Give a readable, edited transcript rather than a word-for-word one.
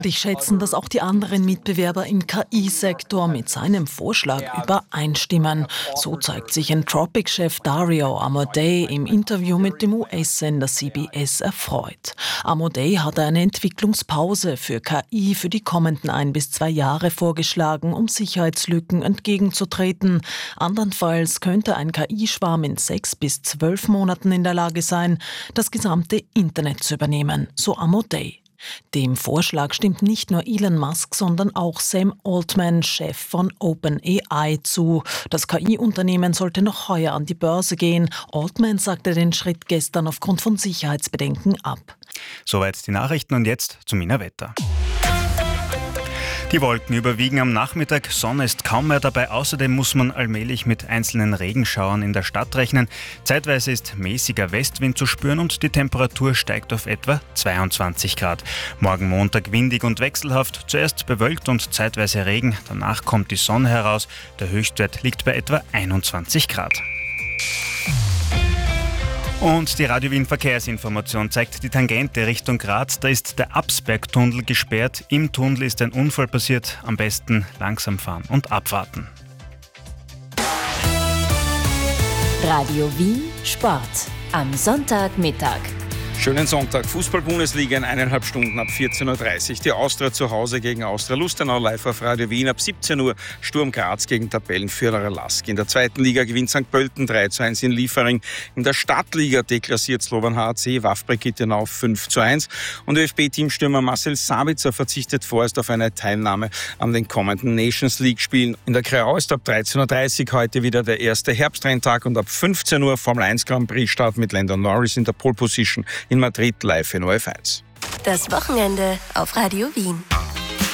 Ich schätze, dass auch die anderen Mitbewerber im KI-Sektor mit seinem Vorschlag übereinstimmen. So zeigt sich Anthropic-Chef Dario Amodei im Interview mit dem US-Sender CBS erfreut. Amodei hatte eine Entwicklungspause für KI für die kommenden 1 bis 2 Jahre vorgeschlagen, um Sicherheitslücken entgegenzutreten. Andernfalls könnte ein KI-Schwarm in 6 bis 12 Monaten in der Lage sein, das gesamte Internet zu übernehmen, so Amodei. Dem Vorschlag stimmt nicht nur Elon Musk, sondern auch Sam Altman, Chef von OpenAI, zu. Das KI-Unternehmen sollte noch heuer an die Börse gehen. Altman sagte den Schritt gestern aufgrund von Sicherheitsbedenken ab. Soweit die Nachrichten und jetzt zum Wiener Wetter. Die Wolken überwiegen am Nachmittag, Sonne ist kaum mehr dabei. Außerdem muss man allmählich mit einzelnen Regenschauern in der Stadt rechnen. Zeitweise ist mäßiger Westwind zu spüren und die Temperatur steigt auf etwa 22 Grad. Morgen Montag windig und wechselhaft, zuerst bewölkt und zeitweise Regen, danach kommt die Sonne heraus. Der Höchstwert liegt bei etwa 21 Grad. Und die Radio Wien Verkehrsinformation zeigt die Tangente Richtung Graz. Da ist der Absbergtunnel gesperrt. Im Tunnel ist ein Unfall passiert. Am besten langsam fahren und abwarten. Radio Wien Sport am Sonntagmittag. Schönen Sonntag. Fußball-Bundesliga in 1,5 Stunden ab 14.30 Uhr. Die Austria zu Hause gegen Austria Lustenau, live auf Radio Wien. Ab 17 Uhr Sturm Graz gegen Tabellenführer Lask. In der 2. Liga gewinnt St. Pölten 3:1 in Liefering. In der Stadtliga deklassiert Slovan HC Wawbrigittenau 5:1. Und ÖFB-Teamstürmer Marcel Sabitzer verzichtet vorerst auf eine Teilnahme an den kommenden Nations League-Spielen. In der Kreau ist ab 13.30 Uhr heute wieder der erste Herbstrenntag und ab 15 Uhr Formel 1 Grand Prix Start mit Landon Norris in der Pole Position in Madrid live in OF1. Das Wochenende auf Radio Wien.